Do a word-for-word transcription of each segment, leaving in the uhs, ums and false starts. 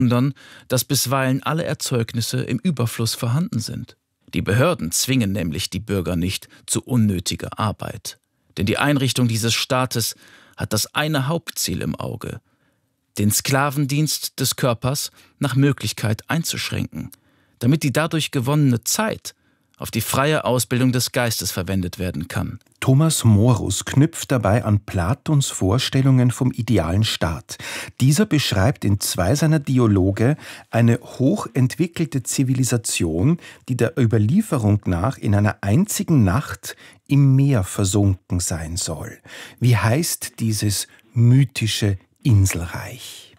sondern dass bisweilen alle Erzeugnisse im Überfluss vorhanden sind. Die Behörden zwingen nämlich die Bürger nicht zu unnötiger Arbeit. Denn die Einrichtung dieses Staates hat das eine Hauptziel im Auge: den Sklavendienst des Körpers nach Möglichkeit einzuschränken, damit die dadurch gewonnene Zeit auf die freie Ausbildung des Geistes verwendet werden kann. Thomas Morus knüpft dabei an Platons Vorstellungen vom idealen Staat. Dieser beschreibt in zwei seiner Dialoge eine hochentwickelte Zivilisation, die der Überlieferung nach in einer einzigen Nacht im Meer versunken sein soll. Wie heißt dieses mythische Inselreich?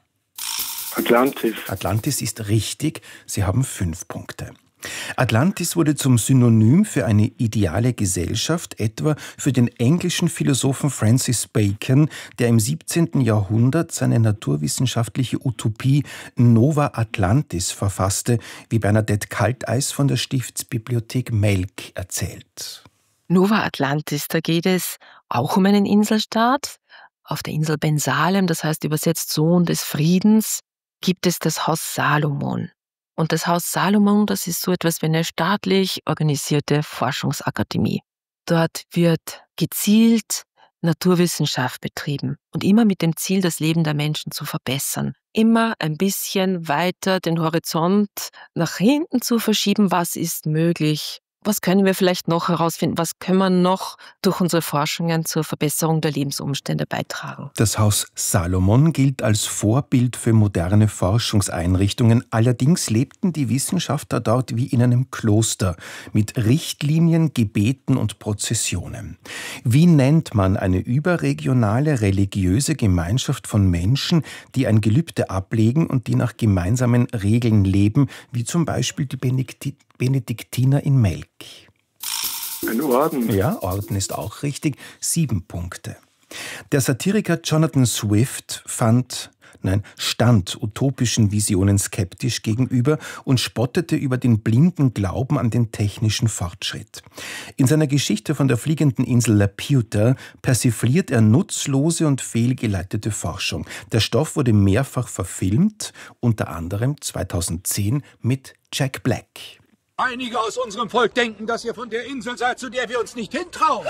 Atlantis. Atlantis ist richtig. Sie haben fünf Punkte. Atlantis wurde zum Synonym für eine ideale Gesellschaft, etwa für den englischen Philosophen Francis Bacon, der im siebzehnten Jahrhundert seine naturwissenschaftliche Utopie Nova Atlantis verfasste, wie Bernadette Kalteis von der Stiftsbibliothek Melk erzählt. Nova Atlantis, da geht es auch um einen Inselstaat. Auf der Insel Ben Salem, das heißt übersetzt Sohn des Friedens, gibt es das Haus Salomon. Und das Haus Salomon, das ist so etwas wie eine staatlich organisierte Forschungsakademie. Dort wird gezielt Naturwissenschaft betrieben und immer mit dem Ziel, das Leben der Menschen zu verbessern. Immer ein bisschen weiter den Horizont nach hinten zu verschieben. Was ist möglich? Was können wir vielleicht noch herausfinden? Was können wir noch durch unsere Forschungen zur Verbesserung der Lebensumstände beitragen? Das Haus Salomon gilt als Vorbild für moderne Forschungseinrichtungen. Allerdings lebten die Wissenschaftler dort wie in einem Kloster mit Richtlinien, Gebeten und Prozessionen. Wie nennt man eine überregionale religiöse Gemeinschaft von Menschen, die ein Gelübde ablegen und die nach gemeinsamen Regeln leben, wie zum Beispiel die Benedikti- Benediktiner in Melk? Ein Orden. Ja, Orden ist auch richtig. Sieben Punkte. Der Satiriker Jonathan Swift fand, nein, stand utopischen Visionen skeptisch gegenüber und spottete über den blinden Glauben an den technischen Fortschritt. In seiner Geschichte von der fliegenden Insel Laputa persifliert er nutzlose und fehlgeleitete Forschung. Der Stoff wurde mehrfach verfilmt, unter anderem zweitausendzehn mit Jack Black. Einige aus unserem Volk denken, dass ihr von der Insel seid, zu der wir uns nicht hintrauen.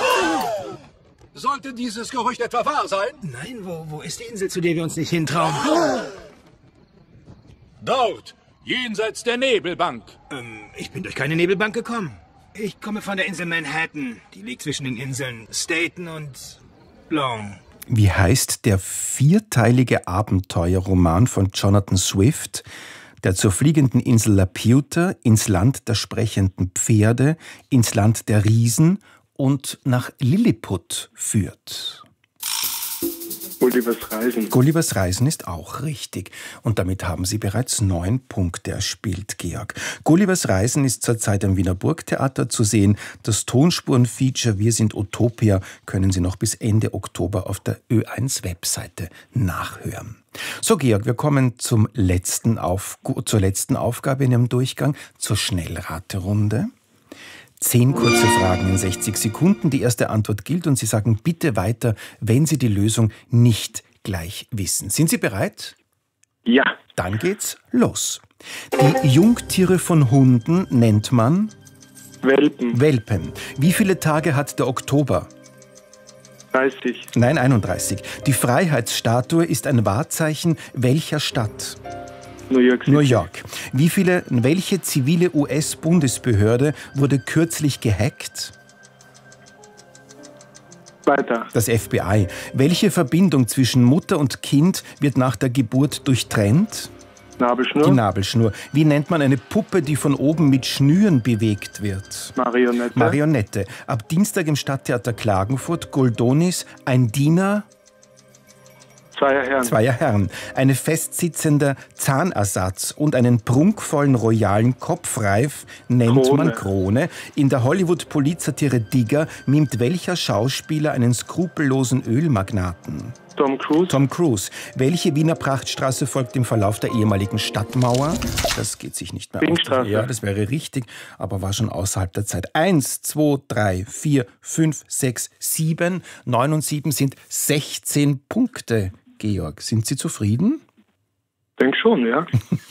Sollte dieses Gerücht etwa wahr sein? Nein, wo, wo ist die Insel, zu der wir uns nicht hintrauen? Dort, jenseits der Nebelbank. Ähm, ich bin durch keine Nebelbank gekommen. Ich komme von der Insel Manhattan. Die liegt zwischen den Inseln Staten und Long. Wie heißt der vierteilige Abenteuerroman von Jonathan Swift, der zur fliegenden Insel Laputa, ins Land der sprechenden Pferde, ins Land der Riesen und nach Lilliput führt? Gullivers Reisen. Gullivers Reisen ist auch richtig. Und damit haben Sie bereits neun Punkte erspielt, Georg. Gullivers Reisen ist zurzeit am Wiener Burgtheater zu sehen. Das Tonspuren-Feature Wir sind Utopia können Sie noch bis Ende Oktober auf der Ö eins Webseite nachhören. So, Georg, wir kommen zum letzten Auf- zur letzten Aufgabe in Ihrem Durchgang, zur Schnellraterunde. Zehn kurze Fragen in sechzig Sekunden. Die erste Antwort gilt und Sie sagen bitte weiter, wenn Sie die Lösung nicht gleich wissen. Sind Sie bereit? Ja. Dann geht's los. Die Jungtiere von Hunden nennt man? Welpen. Welpen. Wie viele Tage hat der Oktober? dreißig. Nein, einunddreißig. Die Freiheitsstatue ist ein Wahrzeichen welcher Stadt? New York City. New York. Wie viele, welche zivile U S-Bundesbehörde wurde kürzlich gehackt? Weiter. Das F B I. Welche Verbindung zwischen Mutter und Kind wird nach der Geburt durchtrennt? Nabelschnur. Die Nabelschnur. Wie nennt man eine Puppe, die von oben mit Schnüren bewegt wird? Marionette. Marionette. Ab Dienstag im Stadttheater Klagenfurt, Goldonis, ein Diener... Zweier Herren. Zweier Herren. Eine festsitzender Zahnersatz und einen prunkvollen royalen Kopfreif nennt Krone. man Krone. In der Hollywood-Polizsatire Digger mimt welcher Schauspieler einen skrupellosen Ölmagnaten? Tom Cruise. Tom Cruise. Welche Wiener Prachtstraße folgt im Verlauf der ehemaligen Stadtmauer? Das geht sich nicht mehr aus. Ringstraße. Ja, das wäre richtig, aber war schon außerhalb der Zeit. Eins, zwei, drei, vier, fünf, sechs, sieben. Neun und sieben sind sechzehn Punkte. Georg, sind Sie zufrieden? denke schon, ja.